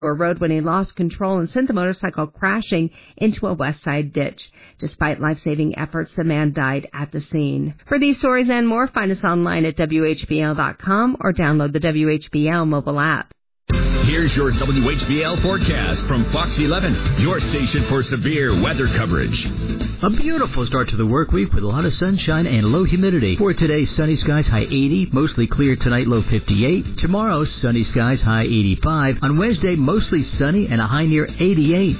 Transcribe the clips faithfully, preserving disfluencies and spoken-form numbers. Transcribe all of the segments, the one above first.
Road when he lost control and sent the motorcycle crashing into a west side ditch. Despite life-saving efforts, the man died at the scene. For these stories and more, find us online at W H B L dot com or download the W H B L mobile app. Here's your W H B L forecast from Fox eleven, your station for severe weather coverage. A beautiful start to the work week with a lot of sunshine and low humidity. For today, sunny skies, high eighty. Mostly clear tonight, low fifty-eight. Tomorrow, sunny skies, high eighty-five. On Wednesday, mostly sunny and a high near eighty-eight.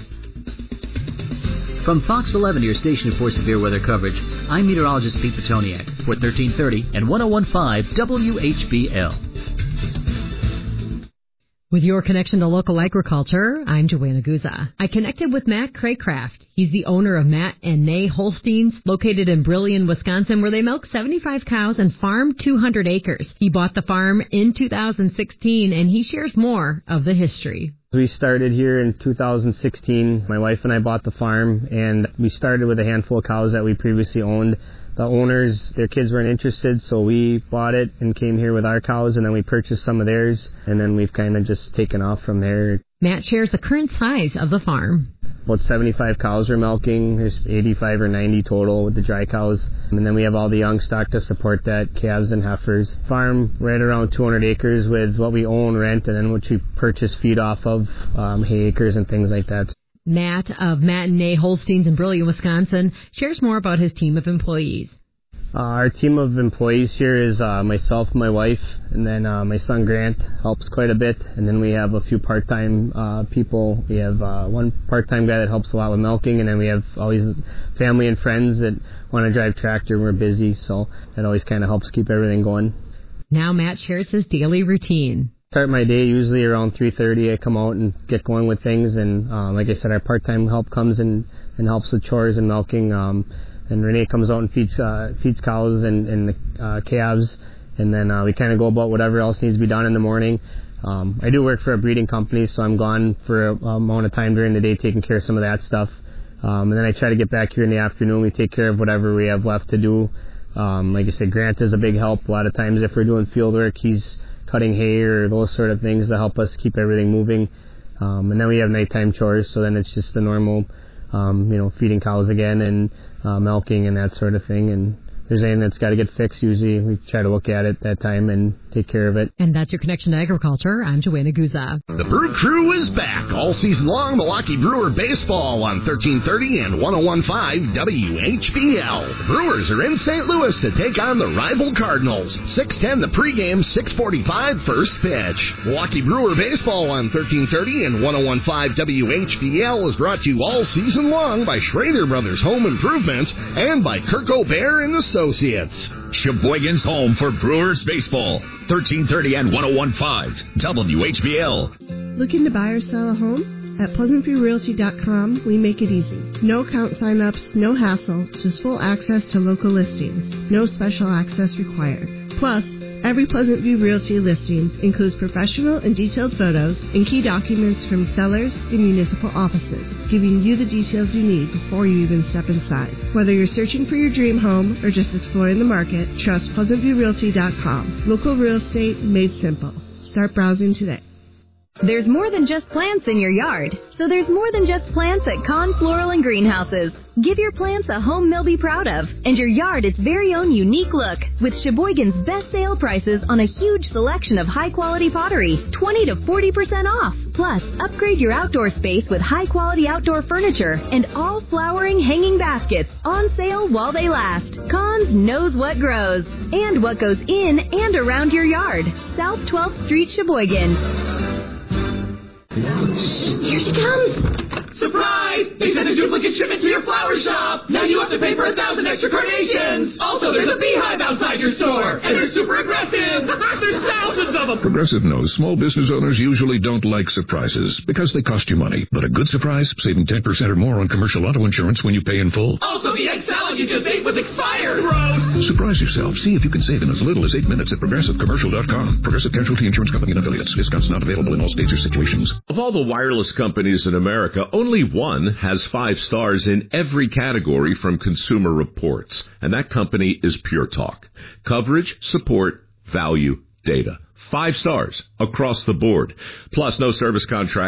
From Fox eleven, your station for severe weather coverage, I'm meteorologist Pete Petoniak for thirteen thirty and one oh one point five W H B L. With your connection to local agriculture, I'm Joanna Guza. I connected with Matt Craycraft. He's the owner of Matt and Nay Holsteins, located in Brillion, Wisconsin, where they milk seventy-five cows and farm two hundred acres. He bought the farm in two thousand sixteen, and he shares more of the history. We started here in two thousand sixteen. My wife and I bought the farm, and we started with a handful of cows that we previously owned. The owners, their kids weren't interested, so we bought it and came here with our cows, and then we purchased some of theirs, and then we've kind of just taken off from there. Matt shares the current size of the farm. About seventy-five cows we're milking. There's eighty-five or ninety total with the dry cows. And then we have all the young stock to support that, calves and heifers. Farm right around two hundred acres with what we own, rent, and then what we purchase feed off of, um, hay acres and things like that. Matt of Matt and Nay Holsteins in Brillion, Wisconsin, shares more about his team of employees. Uh, our team of employees here is uh, myself, my wife, and then uh, my son Grant helps quite a bit. And then we have a few part-time uh, people. We have uh, one part-time guy that helps a lot with milking, and then we have always family and friends that want to drive tractor. We're busy, so that always kind of helps keep everything going. Now Matt shares his daily routine. Start my day usually around three thirty. I come out and get going with things, and uh, like I said, our part-time help comes and, and helps with chores and milking. Um, and Renee comes out and feeds uh, feeds cows and, and the uh, calves, and then uh, we kind of go about whatever else needs to be done in the morning. Um, I do work for a breeding company, so I'm gone for a, a amount of time during the day taking care of some of that stuff. Um, and then I try to get back here in the afternoon. We take care of whatever we have left to do. Um, like I said, Grant is a big help. A lot of times if we're doing field work, he's cutting hay or those sort of things to help us keep everything moving. Um, and then we have nighttime chores, so then it's just the normal, um, you know, feeding cows again and uh, milking and that sort of thing. And if there's anything that's got to get fixed, usually we try to look at it that time and take care of it. And that's your connection to agriculture. I'm Joanna Guza. The Brew Crew is back all season long. Milwaukee Brewer baseball on thirteen thirty and one oh one point five W H B L. The Brewers are in Saint Louis to take on the rival Cardinals. six ten the pregame, six forty-five first pitch. Milwaukee Brewer baseball on thirteen thirty and one oh one point five W H B L is brought to you all season long by Schrader Brothers Home Improvement and by Kirk O'Bear and Associates. Sheboygan's home for Brewers baseball. thirteen thirty and one oh one point five W H B L. Looking to buy or sell a home? At Pleasant View Realty dot com, we make it easy. No account sign-ups, no hassle, just full access to local listings. No special access required. Plus, every Pleasant View Realty listing includes professional and detailed photos and key documents from sellers and municipal offices, giving you the details you need before you even step inside. Whether you're searching for your dream home or just exploring the market, trust Pleasant View Realty dot com. Local real estate made simple. Start browsing today. There's more than just plants in your yard, so there's more than just plants at Kahn Floral and Greenhouses. Give your plants a home they'll be proud of, and your yard its very own unique look, with Sheboygan's best sale prices on a huge selection of high-quality pottery, twenty to forty percent off. Plus, upgrade your outdoor space with high-quality outdoor furniture and all flowering hanging baskets on sale while they last. Kahn's knows what grows and what goes in and around your yard. South twelfth Street, Sheboygan. Here she comes! Surprise! They sent a duplicate shipment to your flower shop! Now you have to pay for a thousand extra carnations! Also, there's a beehive outside your store! And they're super aggressive! There's thousands of them! Progressive knows small business owners usually don't like surprises because they cost you money. But a good surprise, saving ten percent or more on commercial auto insurance when you pay in full. Also, the egg salad you just ate was expired! Gross! Surprise yourself. See if you can save in as little as eight minutes at Progressive Commercial dot com. Progressive Casualty Insurance Company and affiliates. Discounts not available in all states or situations. Of all the wireless companies in America, only one has five stars in every category from Consumer Reports, and that company is Pure Talk. Coverage, support, value, data. Five stars across the board. Plus, no service contract